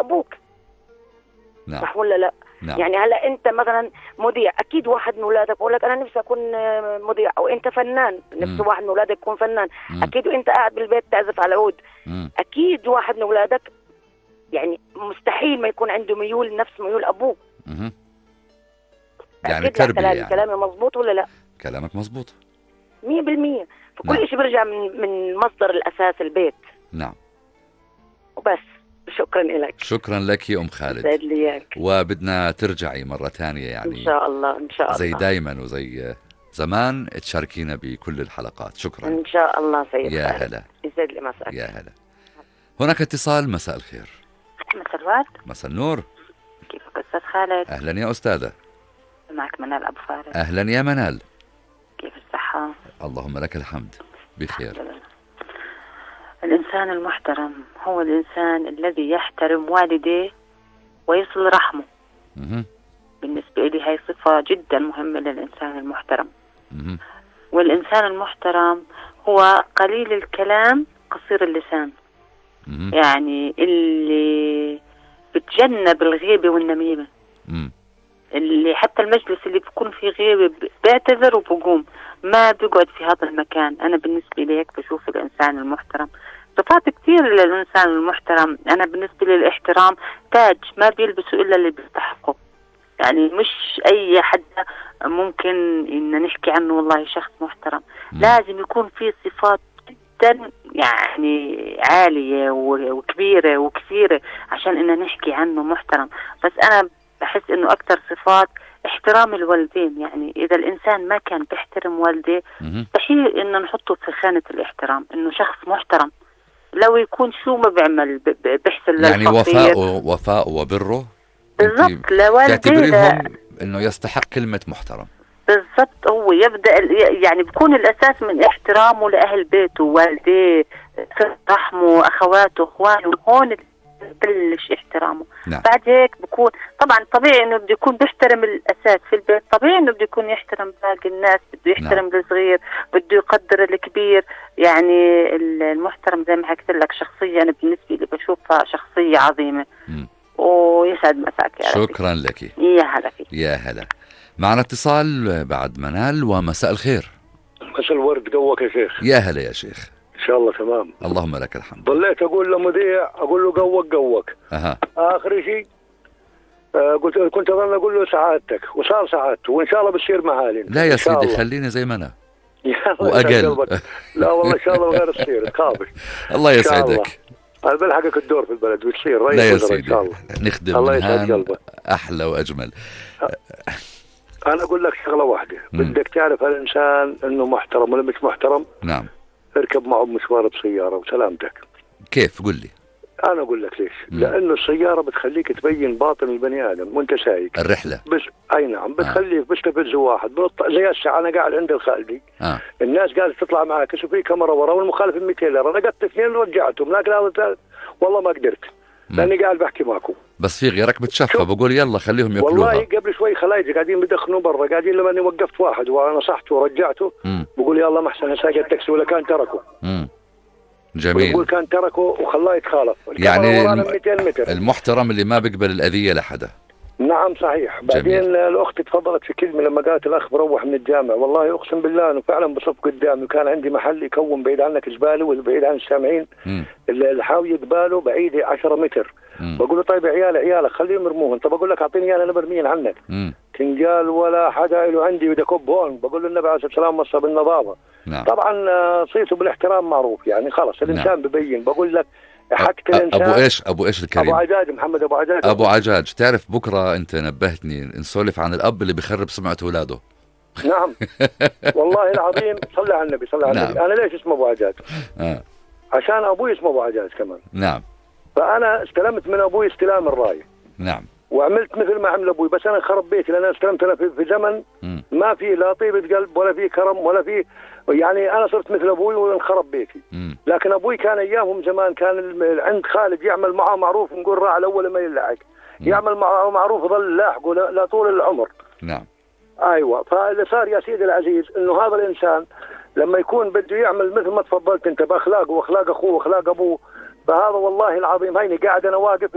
ابوك. نعم. صح ولا لا؟ نعم. يعني هلا انت مثلا مذيع، اكيد واحد من اولادك بقول لك انا نفسي اكون مذيع، او انت فنان نفسه واحد من اولادك يكون فنان. اكيد وانت قاعد بالبيت تعزف على العود، اكيد واحد من اولادك يعني مستحيل ما يكون عنده ميول نفس ميول ابوه. يعني تربية. يعني كلامي مظبوط ولا لا؟ كلامك مظبوط 100%. فكل شيء بيرجع من مصدر الاساس البيت. نعم. وبس. شكرا لك. شكرا لك يا أم خالد. سعد لي اياك. وبدنا ترجعي مرة ثانية يعني ان شاء الله ان شاء الله زي دايما وزي زمان تشاركينا بكل الحلقات. شكرا ان شاء الله سيد يا خالد. هلا. يسعد لي مساك. يا هلا. هناك اتصال. مساء الخير. مساء الورد. مساء النور. كيفك أستاذ خالد؟ أهلا يا أستاذة. معك منال أبو فارس. أهلا يا منال. كيف الصحة؟ اللهم لك الحمد بخير. الإنسان المحترم هو الإنسان الذي يحترم والديه ويصل رحمه. بالنسبة لي هاي صفة جدا مهمة للإنسان المحترم. والإنسان المحترم هو قليل الكلام قصير اللسان. يعني اللي بتجنب الغيبة والنميمة. اللي حتى المجلس اللي بيكون فيه غيبة بيعتذر وبقوم، ما بيقعد في هذا المكان. أنا بالنسبة لي هيك بشوف الإنسان المحترم صفات كثير للإنسان المحترم. أنا بالنسبة لي الاحترام تاج ما بيلبسه إلا اللي بيستحقه. يعني مش أي حد ممكن إن نحكي عنه والله شخص محترم. لازم يكون فيه صفات جدا يعني عالية وكبيرة وكثيرة عشان إن نحكي عنه محترم. بس أنا بحس إنه أكثر صفات احترام الوالدين. يعني إذا الإنسان ما كان بيحترم والديه مستحيل إنه نحطه في خانة الاحترام إنه شخص محترم. لو يكون شو ما بيعمل بيحسن يعني للفقير. وفاء وبره بالضبط لوالديه تعتبريهم إنه يستحق كلمة محترم. بالضبط. هو يبدأ يعني بيكون الأساس من احترامه لأهل بيته والديه رحمه أخواته أخوانه. هون بلش احترامه. نعم. بعد هيك بكون طبعا طبيعي انه بده يكون بيحترم الاساس في البيت. طبيعي انه بده يكون يحترم باقي الناس، بده يحترم نعم. الصغير، بده يقدر الكبير. يعني المحترم زي ما حكيت لك شخصية انا بالنسبة لي بشوفها شخصية عظيمة. ويسعد مساك يا ربي. شكرا لك. يا هلا فيك. يا هلا. معنا اتصال بعد منال. ومساء الخير. مساء الورد. قوك يا شيخ. يا هلا يا شيخ. ان شاء الله تمام. اللهم لك الحمد. ضليت اقول لمذيع اقول له قوك. اخر شيء كنت اظن اقول له سعادتك وصار سعادته وان شاء الله بتصير معالي. لا يا سيدي خليني زي ما انا واقل. لا والله ان شاء الله غير تصير قابل. الله يسعدك. انا بلحقك الدور في البلد وتصير رئيس. لا يا سيدي ان شاء الله نخدم. الله يسعد قلبك. احلى واجمل. انا اقول لك شغله واحده. بدك تعرف الانسان انه محترم ولا مش محترم. نعم. اركب معه مشوار بسياره وسلامتك. كيف؟ قل لي. انا اقول لك ليش. لانه السياره بتخليك تبين باطن البني ادم وانت سايق الرحله. بس اي نعم بتخليك بستفز واحد زي هسه انا قاعد عند الخالدي. الناس قالت تطلع معك وفي كاميرا ورا والمخالف 200 ليره. رقدت اثنين ورجعتهم لكن والله ما قدرت لاني قاعد بحكي معكم. بس في غيرك بتشفى بقول يلا خليهم ياكلوها. والله قبل شوي خلايجي قاعدين بدخنوا برا قاعدين لما اني وقفت واحد ونصحته ورجعته بقول يلا ما احسن ساق التاكسي ولا كان تركه. جميل. بقول كان تركه وخلاه يتخالف. يعني 200 متر. المحترم اللي ما بيقبل الاذيه لحدا. نعم صحيح. بعدين الاخت تفضلت في كلمه لما قالت الاخ بروح من الجامع. والله اقسم بالله انه فعلا بصف قدامي وكان عندي محل يكون بعيد عنك زباله وبعيد عن السامعين. الحاويه زباله بعيده 10 متر. بقول له طيب عيالك خليهم يرموهم. طب اقول لك اعطيني انا مرميين عنك. تنقال ولا حدا له عندي بدي اكب هون. بقول له النبي عليه الصلاه والسلام وصى بالنظافه. نعم. طبعا صيته بالاحترام معروف. يعني خلص الانسان ببين. بقول لك حق الانسان. ابو ايش الكريم؟ ابو عجاج. محمد ابو عجاج. ابو عجاج. تعرف بكره انت نبهتني نسولف عن الاب اللي بيخرب سمعه اولاده. نعم والله العظيم. صلى على النبي صلى على النبي. انا ليش اسمه ابو عجاج؟ عشان ابوي اسمه ابو عجاج كمان. نعم. فانا استلمت من ابوي استلام الرايه. نعم. وعملت مثل ما عمل ابوي. بس انا خرب بيتي لان انا استلمت انا في زمن ما في لا طيبه قلب ولا في كرم ولا في. يعني انا صرت مثل ابوي وانخرب بيتي. لكن ابوي كان ايامهم زمان كان عند خالد يعمل معه معروف نقول راعي الاول ما يلعق. يعمل معه معروف ظل لاحقه لا طول العمر. نعم. ايوه. فاللي صار يا سيدي العزيز انه هذا الانسان لما يكون بده يعمل مثل ما تفضلت انت باخلاقه واخلاق اخوه واخلاق ابوه. فهذا والله العظيم هيني قاعد انا واقف